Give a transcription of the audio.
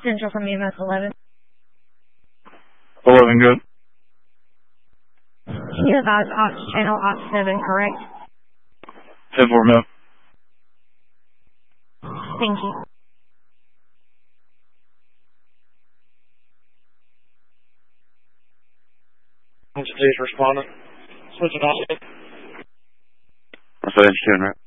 Central from EMS 11. 11, good. Can you advise Ops Channel Ops 7, correct? 10-4, no. Thank you. Today's respondent. Switching off. That's what I'm doing, right?